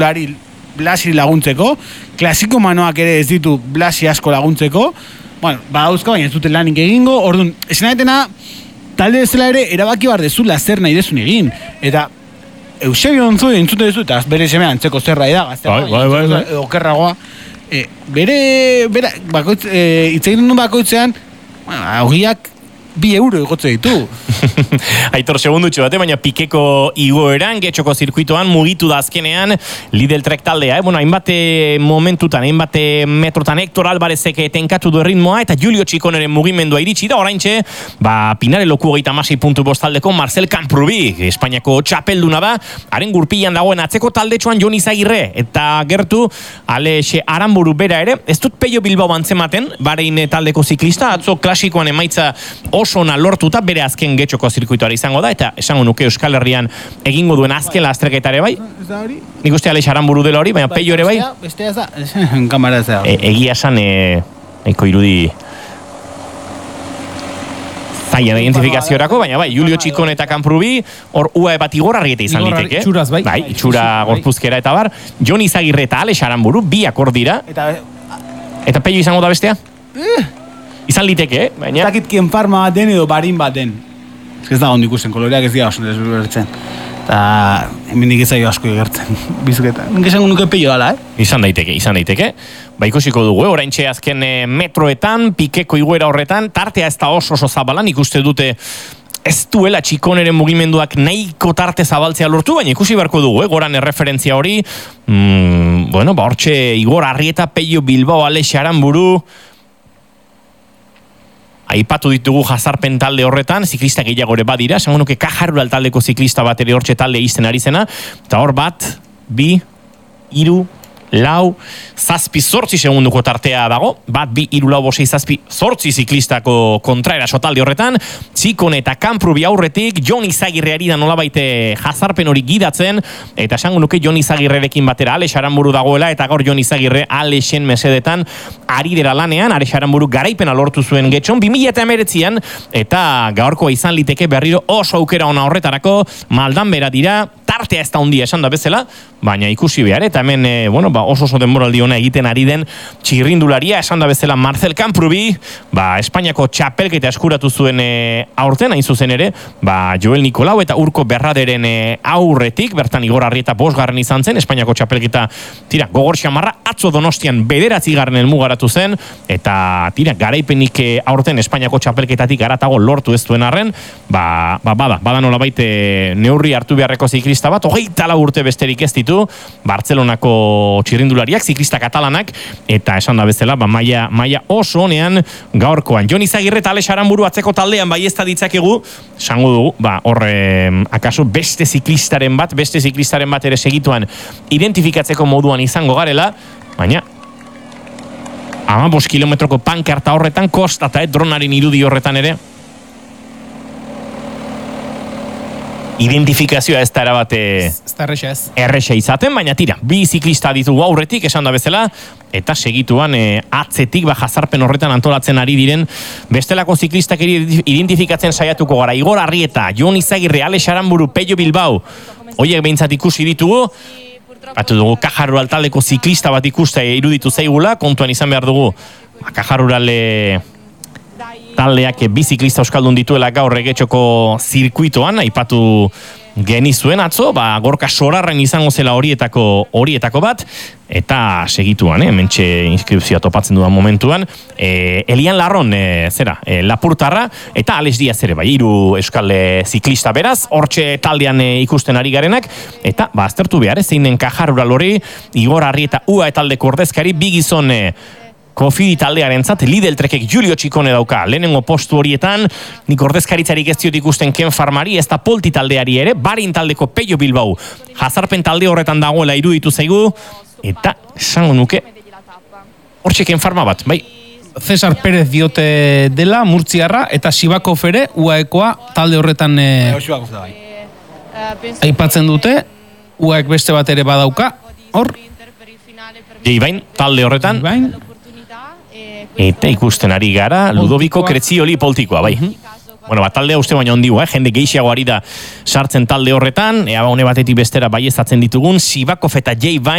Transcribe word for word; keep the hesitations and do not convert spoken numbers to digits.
dari Blasi laguntzeko, klasiko manoak ere ez ditu Blasi asko laguntzeko, bueno, badauzka, baina ez dute lanik egingo, orduan, esan daitena, talde bezala ere, erabaki bar dezula zer nahi dezun egin, eta Eusebio Onzu entzute dezu, eta bere semea antzeko zerra da, gaztea, bai, bai, bai. okerragoa, e, bere, bere, bakoitz, e, itzaiten duen bakoitzean, bueno, augiak, bi euro egotze ditu. Aitor, segundutxo bate, baina Pikeko igoeran, getxoko zirkuitoan, mugitu da azkenean, Lidl Trek taldea, eh? Bueno, hainbate momentutan, hainbate metrotan Hector Alvarezek tenkatu du erritmoa, eta Julio Txikoneren mugimendua iritsi da, oraintxe, ba, Pinareloko hogeita hamasei puntu bostaldeko Marcel Camprubi, Espainiako txapelduna da, haren gurpilan dagoen atzeko taldetxoan Jon Izagirre, eta gertu, Alexe Aranburu bera ere, ez dut Peio Bilbao antzematen, barein taldeko ziklista, atzo klasikoan emaitza oso ona lortuta bere azken getxoko zirkuitoara izango da, eta esango nuke Euskal Herrian egingo duen azken lasterketa ere bai. Nik uste Alex Aranburu dela hori, baina Peio ere bai. Bestea ez da, kamara ez da. E, egia esan, e, eko irudi zaila da identifikaziorako, baina bai, Julio Txikon eta Camprubi, hor ua bat igor argieta izan liteke. Itxuraz, bai. Bai, itxura gorpuzkera eta bar. Jon Izagirre eta Alex Aranburu, biak hor dira. Eta, eta Peio izango da bestea? Eh. Izan liteke, eh? Baina... Zakit kien farma bat den edo barin bat den. Ez da ondo ikusten, koloreak ez dira oso desbertzen. Eta hemen nik ezaio asko egertzen, bizuketa. Nik esango nuke Peio dala, eh? Izan daiteke, izan daiteke. Ba ikusiko dugu, eh? Oraintxe azken eh, metroetan, Pikeko igoera horretan, tartea ez da oso oso zabalan, ikuste dute ez duela Txikoneren mugimenduak nahiko tarte zabaltzea lortu, baina ikusi beharko dugu, eh? Goran erreferentzia hori, mm, bueno, ba hortxe Igor Arrieta, Peio Bilbao, Alex Aranburu, aipatu ditugu jazarpen talde horretan, ziklista gehiago ere badira, esango nuke Kajarural taldeko ziklista bat ere hortxe talde izten ari zena, eta hor bat, bi, hiru, lau, zazpi, zortzi segunduko tartea dago, bat, bi, hiru, lau, bosei, zazpi, zortzi ziklistako kontraeraso talde horretan, Txikon eta Camprubi aurretik, Jon Izagirreari da nolabaite jazarpen hori gidatzen, eta esango nuke Jon Izagirrerekin batera Alex Aranburu dagoela, eta gaur Jon Izagirre Alexen mesedetan ari dira lanean, Alex Aranburu garaipena lortu zuen getxon, bi mila emeretzian, eta gaurkoa izan liteke berriro oso aukera ona horretarako, maldan bera dira, tartea ez da hundia esan da bezala, baina ikusi behar, eta hemen, e, bueno, ba, oso oso denboraldi ona egiten ari den txirrindularia, esan da bezala Marcel Camprubi, ba, Espainiako txapelketa eskuratu zuen e, aurten, hain zuzen ere, ba, Joel Nikolau eta Urko Berraderen e, aurretik, bertan Igor Arrieta bosgarren izan zen, Espainiako txapelketa, tira, gogor xamarra, atzo Donostian bederatzi garren elmugaratu zen, eta, tira, garaipenik e, aurten Espainiako txapelketatik garatago lortu ez duen arren, ba, ba, bada, bada nola baite neurri hartu beharreko ziklista bat, hogeita lau urte besterik ez ditu, Bartzelonako txirrindulariak, ziklista katalanak, eta esan da bezala, ba, maia, maia oso honean gaurkoan. Jon Izagirre eta Alex Aranburu atzeko taldean bai ez da ditzakegu, esango dugu, ba, horre, akaso beste ziklistaren bat, beste ziklistaren bat ere segituan identifikatzeko moduan izango garela, baina hamabos kilometroko pankarta horretan, kosta eta dronaren irudi horretan ere, identifikazioa ez da erabate errexa izaten, baina tira, bi ziklista ditugu aurretik, esan da bezala, eta segituan e, atzetik ba, jazarpen horretan antolatzen ari diren bestelako ziklistak identifikatzen saiatuko gara. Igor Arrieta, Jon Izagirre, Alex Aranburu, Peio Bilbao, hoiek behintzat ikusi ditugu, batu dugu Kajarural taldeko ziklista bat ikuste iruditu zaigula, kontuan izan behar dugu Kajarural taldeak biziklista euskaldun dituela gaur egetxoko zirkuitoan, aipatu genizuen atzo, ba, Gorka Sorarren izango zela horietako horietako bat, eta segituan, eh, mentxe inskripzioa topatzen dudan momentuan, e, Elian Larron, e, zera, e, Lapurtarra, eta Alex Diaz ere, bai, hiru euskal ziklista beraz, hortxe taldean e, ikusten ari garenak, eta, ba, aztertu behar, zein den Kajarural hori, Igor Arrieta U A E taldeko ordezkari, bi gizon e, Kofidi taldearen zat, Lidl Trekek Julio Txikone dauka, lehenengo postu horietan, nik ordezkaritzarik ez diot ikusten Ken Farmari, ez da Polti taldeari ere, Barin taldeko Peio Bilbao, jazarpen talde horretan dagoela iruditu zaigu, eta, esango nuke, hortxe Ken Farma bat, bai? Cesar Pérez diote dela, Murtziarra, eta Sibakov ere, U A E-koa talde horretan e, aipatzen dute, U A E-k beste bat ere badauka, hor? Jeibain, talde horretan. Jeibain. Eta ikusten ari gara, Ludoviko Kretzioli Poltikoa, bai. Bueno, bat taldea uste baina ondigu, eh? Jende gehiago ari da sartzen talde horretan, ea ba, hone batetik bestera bai ezatzen ditugun, Sibakov eta Jeibain.